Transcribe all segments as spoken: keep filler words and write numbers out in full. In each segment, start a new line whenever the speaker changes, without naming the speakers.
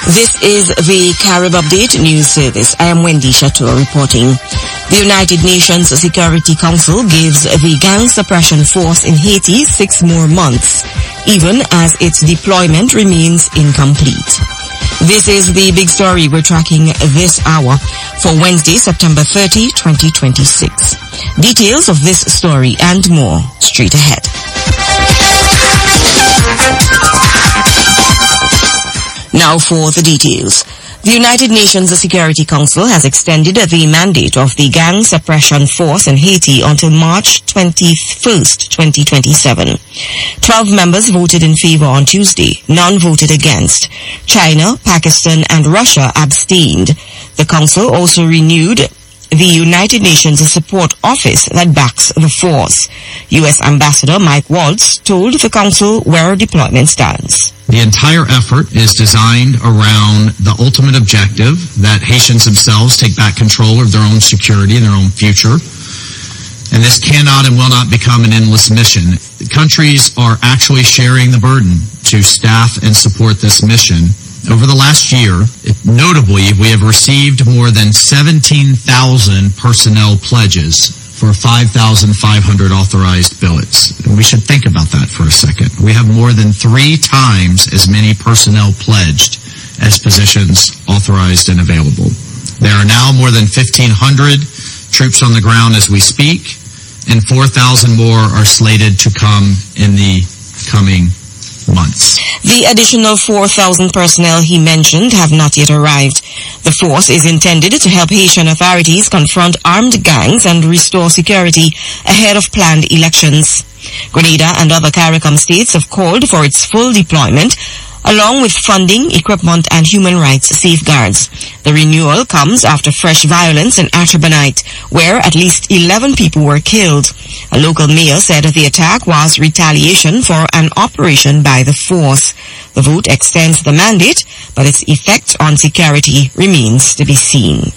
This is the Carib Update News Service. I am Wendy Chateau reporting. The United Nations Security Council gives the gang suppression force in Haiti six more months, even as its deployment remains incomplete. This is the big story we're tracking this hour for Wednesday, September thirtieth, twenty twenty-six. Details of this story and more straight ahead. Now for the details. The United Nations Security Council has extended the mandate of the Gang Suppression Force in Haiti until March twenty-first, twenty twenty-seven. Twelve members voted in favor on Tuesday. None voted against. China, Pakistan, and Russia abstained. The Council also renewed the United Nations Support Office that backs the force. U S Ambassador Mike Waltz told the Council where deployment stands.
The entire effort is designed around the ultimate objective that Haitians themselves take back control of their own security and their own future. And this cannot and will not become an endless mission. Countries are actually sharing the burden to staff and support this mission. Over the last year, notably, we have received more than seventeen thousand personnel pledges for five thousand five hundred authorized billets. We should think about that for a second. We have more than three times as many personnel pledged as positions authorized and available. There are now more than fifteen hundred troops on the ground as we speak, and four thousand more are slated to come in the coming months.
The additional four thousand personnel he mentioned have not yet arrived. The force is intended to help Haitian authorities confront armed gangs and restore security ahead of planned elections. Grenada and other CARICOM states have called for its full deployment, along with funding, equipment, and human rights safeguards. The renewal comes after fresh violence in Artabanite, where at least eleven people were killed. A local mayor said the attack was retaliation for an operation by the force. The vote extends the mandate, but its effect on security remains to be seen.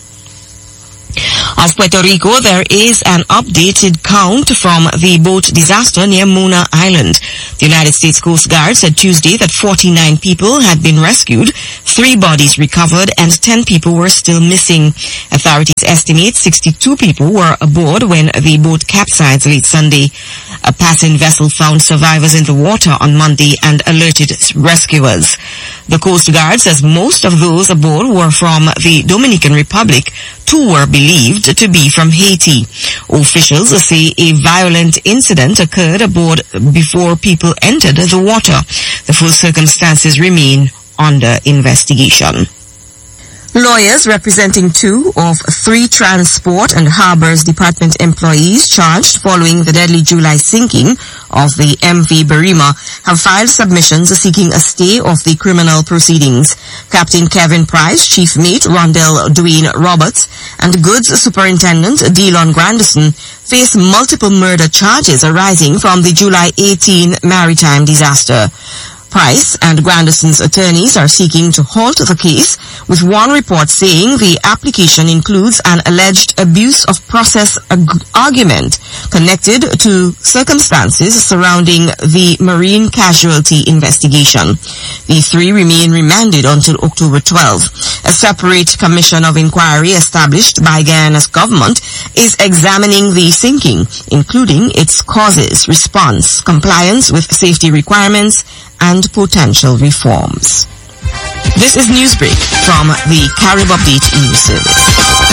Of Puerto Rico, there is an updated count from the boat disaster near Mona Island. The United States Coast Guard said Tuesday that forty-nine people had been rescued, three bodies recovered, and ten people were still missing. Authorities estimate sixty-two people were aboard when the boat capsized late Sunday. A passing vessel found survivors in the water on Monday and alerted rescuers. The Coast Guard says most of those aboard were from the Dominican Republic. Two were believed to be from Haiti. Officials say a violent incident occurred aboard before people entered the water. The full circumstances remain under investigation. Lawyers representing two of three Transport and Harbors Department employees charged following the deadly July sinking of the M V Berrima have filed submissions seeking a stay of the criminal proceedings. Captain Kevin Price, Chief Mate Rondell Dwayne Roberts, and Goods Superintendent Delon Grandison face multiple murder charges arising from the July eighteenth maritime disaster. Price and Grandison's attorneys are seeking to halt the case, with one report saying the application includes an alleged abuse of process ag- argument connected to circumstances surrounding the marine casualty investigation. The three remain remanded until October twelfth. A separate commission of inquiry established by Guyana's government is examining the sinking, including its causes, response, compliance with safety requirements, and potential reforms. This is Newsbreak from the Carib Update News Service.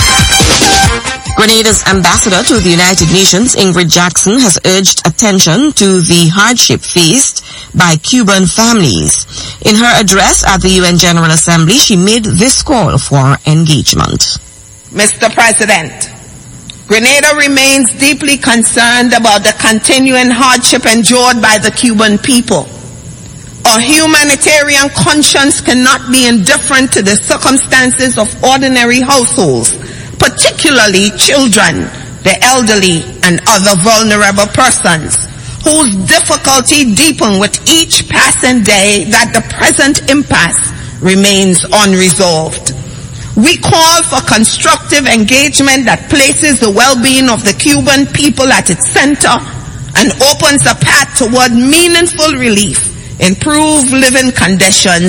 Grenada's ambassador to the United Nations, Ingrid Jackson, has urged attention to the hardship faced by Cuban families. In her address at the U N General Assembly, she made this call for engagement.
Mister President, Grenada remains deeply concerned about the continuing hardship endured by the Cuban people. Our humanitarian conscience cannot be indifferent to the circumstances of ordinary households, particularly children, the elderly, and other vulnerable persons, whose difficulty deepen with each passing day that the present impasse remains unresolved. We call for constructive engagement that places the well-being of the Cuban people at its center and opens a path toward meaningful relief, improved living conditions,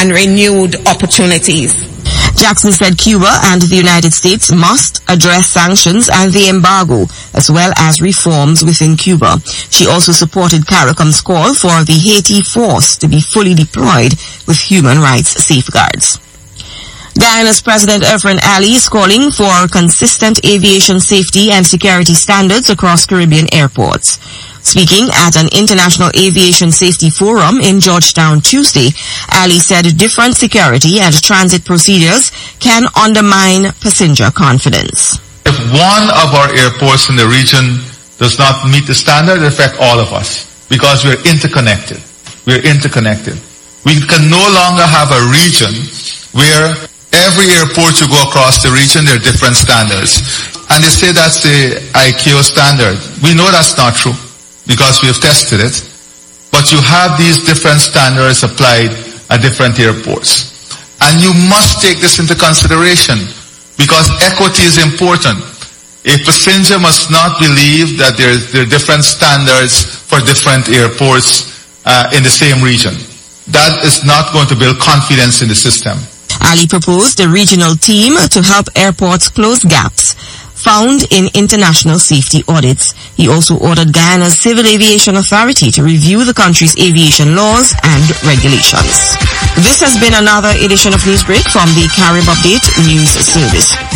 and renewed opportunities.
Jackson said Cuba and the United States must address sanctions and the embargo, as well as reforms within Cuba. She also supported CARICOM's call for the Haiti force to be fully deployed with human rights safeguards. Guyana's President Efren Ali is calling for consistent aviation safety and security standards across Caribbean airports. Speaking at an international aviation safety forum in Georgetown Tuesday, Ali said different security and transit procedures can undermine passenger confidence.
If one of our airports in the region does not meet the standard, it affects all of us because we're interconnected. We're interconnected. We can no longer have a region where every airport you go across the region, there are different standards. And they say that's the I C A O standard. We know that's not true, because we have tested it, but you have these different standards applied at different airports. And you must take this into consideration, because equity is important. A passenger must not believe that there, there are different standards for different airports uh, in the same region. That is not going to build confidence in the system.
Ali proposed a regional team to help airports close gaps found in international safety audits. He also ordered Guyana's Civil Aviation Authority to review the country's aviation laws and regulations. This has been another edition of Newsbreak from the Carib Update News Service.